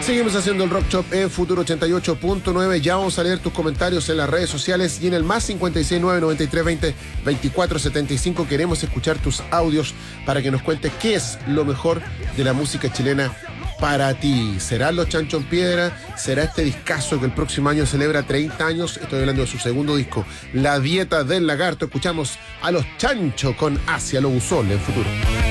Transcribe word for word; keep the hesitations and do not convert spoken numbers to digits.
Seguimos haciendo el Rock Shop en Futuro ochenta y ocho punto nueve. Ya vamos a leer tus comentarios en las redes sociales y en el más cincuenta y seis, nueve noventa y tres, veinte, veinticuatro setenta y cinco. Queremos escuchar tus audios para que nos cuentes qué es lo mejor de la música chilena para ti. ¿Serán los Chancho en Piedra? ¿Será este discazo que el próximo año celebra treinta años? Estoy hablando de su segundo disco, La Dieta del Lagarto. Escuchamos a los Chancho con Hacia lo Usol en Futuro.